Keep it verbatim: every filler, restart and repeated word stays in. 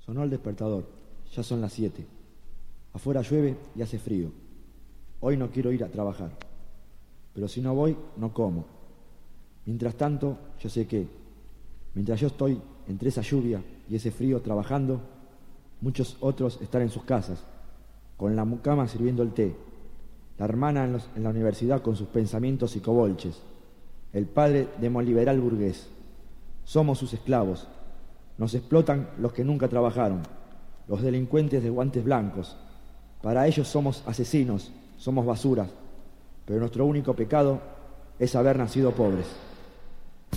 Sonó el despertador. Ya son las siete. Afuera llueve y hace frío. Hoy no quiero ir a trabajar. Pero si no voy, no como. Mientras tanto, yo sé que, mientras yo estoy entre esa lluvia y ese frío trabajando, muchos otros están en sus casas, con la mucama sirviendo el té, la hermana en, los, en la universidad con sus pensamientos psicobolches, el padre demoliberal burgués. Somos sus esclavos. Nos explotan los que nunca trabajaron, los delincuentes de guantes blancos. Para ellos somos asesinos, somos basuras, pero nuestro único pecado es haber nacido pobres.